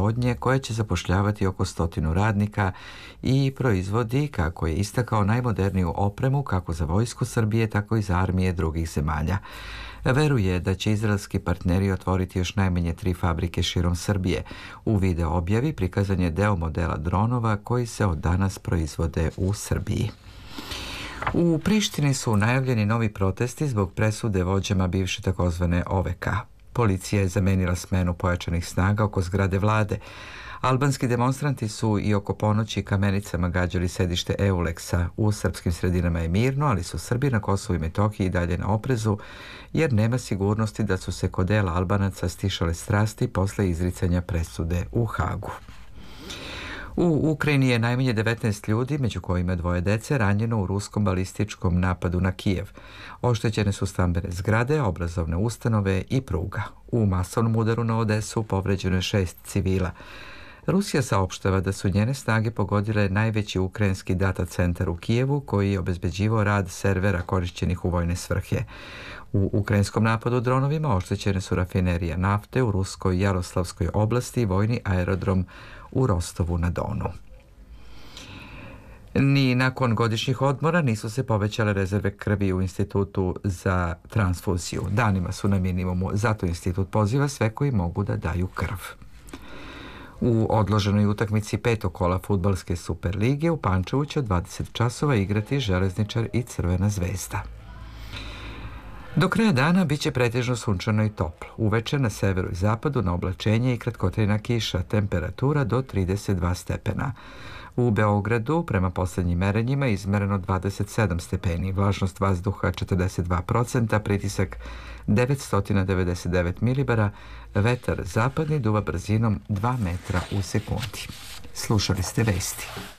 proizvodnje koja će zapošljavati oko 100 radnika i proizvodi, kako je istakao, najmoderniju opremu kako za vojsku Srbije, tako i za armije drugih zemalja. Veruje da će izraelski partneri otvoriti još najmanje 3 fabrike širom Srbije. U video objavi prikazan je deo modela dronova koji se od danas proizvode u Srbiji. U Prištini su najavljeni novi protesti zbog presude vođama bivše takozvane OVK. Policija je zamenila smenu pojačanih snaga oko zgrade vlade. Albanski demonstranti su i oko ponoći kamenicama gađali sedište EULEX-a. U srpskim sredinama je mirno, ali su Srbi na Kosovu i Metohiji dalje na oprezu, jer nema sigurnosti da su se kod dela Albanaca stišale strasti posle izricanja presude u Hagu. U Ukrajini je najmanje 19 ljudi, među kojima 2 dece, ranjeno u ruskom balističkom napadu na Kijev. Oštećene su stambene zgrade, obrazovne ustanove i pruga. U masovnom udaru na Odesu povređeno je 6 civila. Rusija saopštava da su njene snage pogodile najveći ukrajinski data centar u Kijevu, koji je obezbeđivao rad servera korišćenih u vojne svrhe. U ukrajinskom napadu dronovima oštećene su rafinerija nafte u ruskoj Jaroslavskoj oblasti i vojni aerodrom u Rostovu na Donu. Ni nakon godišnjih odmora nisu se povećale rezerve krvi u Institutu za transfuziju. Danima su na minimumu, zato institut poziva sve koji mogu da daju krv. U odloženoj utakmici 5. kola fudbalske Superlige u Pančevu će od 20 časova igrati Železničar i Crvena zvezda. Do kraja dana biće pretežno sunčano i toplo. Uveče na severu i zapadu na oblačenje i kratkotrajna kiša, temperatura do 32 stepena. U Beogradu, prema poslednjim merenjima, izmereno 27 stepeni, vlažnost vazduha 42%, pritisak 999 milibara, vetar zapadni duva brzinom 2 metra u sekundi. Slušali ste vesti.